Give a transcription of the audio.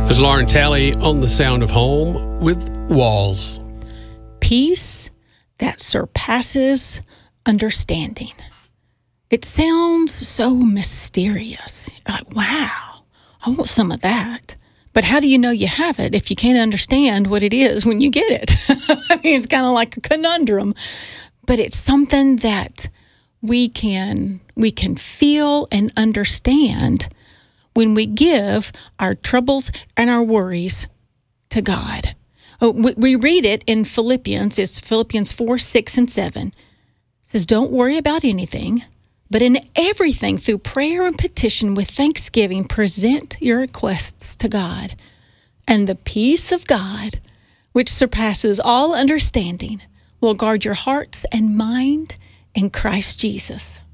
There's Lauren Talley on The Sound of Home with Walls. Peace that surpasses understanding. It sounds so mysterious. Like, wow, I want some of that. But how do you know you have it if you can't understand what it is when you get it? I mean, it's kind of like a conundrum. But it's something that we can feel and understand when we give our troubles and our worries to God. We read it in Philippians. It's Philippians 4, 6, and 7. It says, don't worry about anything, but in everything, through prayer and petition with thanksgiving, present your requests to God. And the peace of God, which surpasses all understanding, will guard your hearts and mind in Christ Jesus.